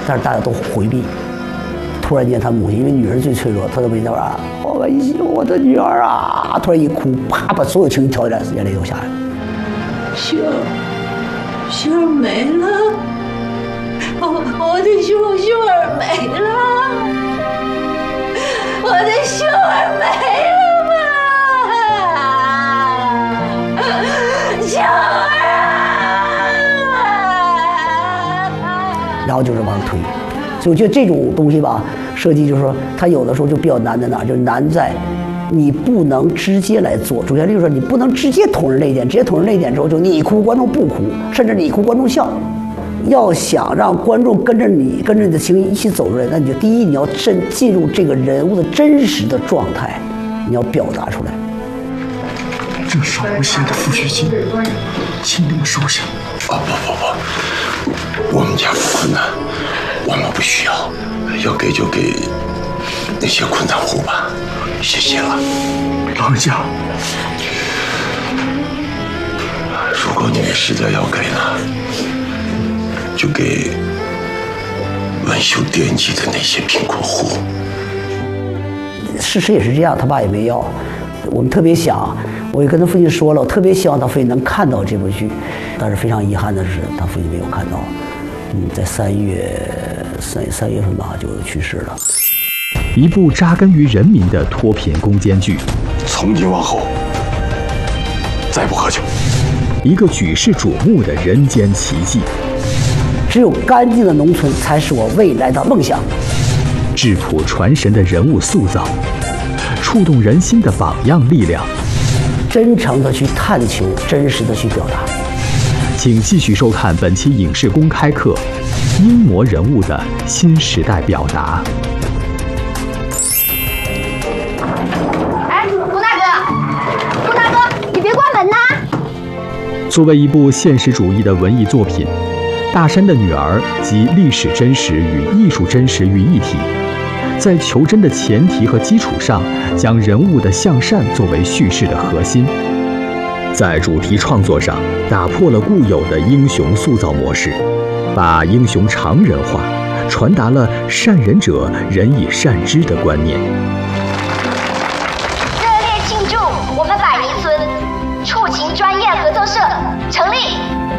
但是大家都回避。突然间，他母亲因为女人最脆弱，她都被那啊，我的女儿啊，突然一哭，啪把所有情绪调起来，眼泪都下来了。 秀儿没了，我的秀儿没了，我的秀儿没了嘛，秀儿啊！ 然后就是往上推。所以我觉得这种东西吧，设计就是说，它有的时候就比较难在哪儿，就是难在你不能直接来做。主旋律就是说，你不能直接捅人泪点，直接捅人泪点之后，就你哭观众不哭，甚至你哭观众笑。要想让观众跟着你的情绪一起走出来，那你就第一你要进入这个人物的真实的状态，你要表达出来。 这少不些的抚恤金，请你们收下。 不，我们家不困难，我们不需要，要给就给那些困难户吧，谢谢了。 老人家， 如果你们实在要给呢，就给文秀惦记的那些贫困户。 事实也是这样，他爸也没要。我们特别想，我也跟他父亲说了，我特别希望他父亲能看到这部剧，但是非常遗憾的是，他父亲没有看到。在3月份吧，就去世了。 一部扎根于人民的脱贫攻坚剧， 从今往后再不喝酒。 一个举世瞩目的人间奇迹。 只有干净的农村才是我未来的梦想。 质朴传神的人物塑造，触动人心的榜样力量。 真诚地去探求，真实地去表达。 请继续收看本期影视公开课《英模人物的新时代表达》。 哎，龚大哥，你别关门呐！ 作为一部现实主义的文艺作品，《大山的女儿》集历史真实与艺术真实于一体，在求真的前提和基础上，将人物的向善作为叙事的核心。在主题创作上，打破了固有的英雄塑造模式，把英雄常人化，传达了善人者人以善之的观念。 热烈庆祝我们百泥村触情专业合作社成立。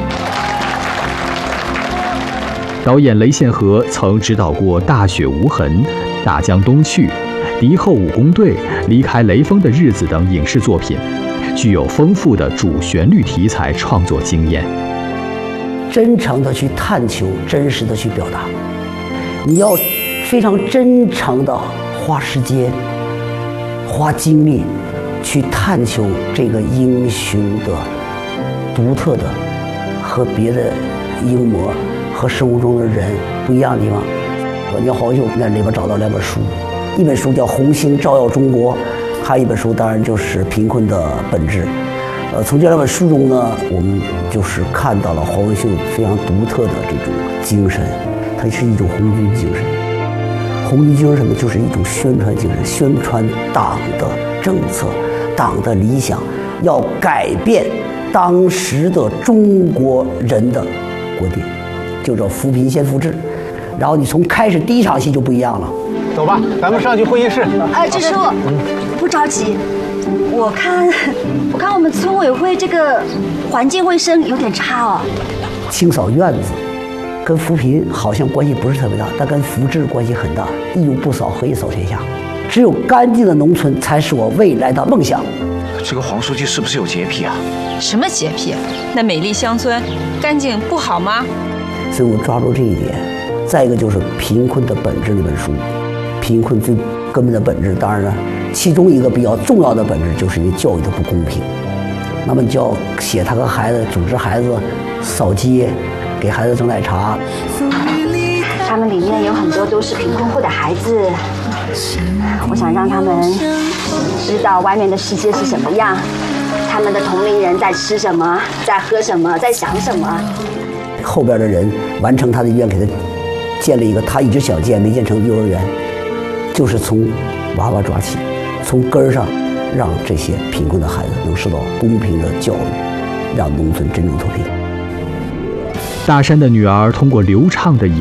导演雷宪和曾执导过《大雪无痕》《大江东去》《敌后武工队》《离开雷锋的日子》等影视作品，具有丰富的主旋律题材创作经验。 真诚地去探求，真实地去表达。你要非常真诚地花时间、花精力去探求这个英雄的独特的和别的英模和生活中的人不一样的地方。你要好久在里边找到2本书，一本书叫《红星照耀中国》，还有一本书当然就是《贫困的本质》。从这2本书中呢，我们就是看到了黄文秀非常独特的这种精神，它是一种红军精神。红军精神什么？就是一种宣传精神，宣传党的政策、党的理想，要改变当时的中国人的观点，就叫扶贫先扶志。然后你从开始第1场戏就不一样了。 走吧，咱们上去会议室。 支书，不着急。我看我们村委会这个环境卫生有点差哦。 清扫院子跟扶贫好像关系不是特别大，但跟扶志关系很大。一无不扫，何以扫天下？只有干净的农村才是我未来的梦想。 这个黄书记是不是有洁癖啊？ 什么洁癖？那美丽乡村干净不好吗？ 所以我抓住这一点。再一个就是《贫困的本质》那本书，贫困最根本的本质，当然了，其中一个比较重要的本质就是因为教育的不公平。那么你就要写他和孩子组织孩子扫街，给孩子蒸奶茶。 他们里面有很多都是贫困户的孩子，我想让他们知道外面的世界是什么样，他们的同龄人在吃什么，在喝什么，在想什么。 后边的人完成他的愿，给他建了一个他一直想建没建成的幼儿园，就是从娃娃抓起，从根儿上让这些贫困的孩子能受到公平的教育，让农村真正脱贫。 大山的女儿通过流畅的影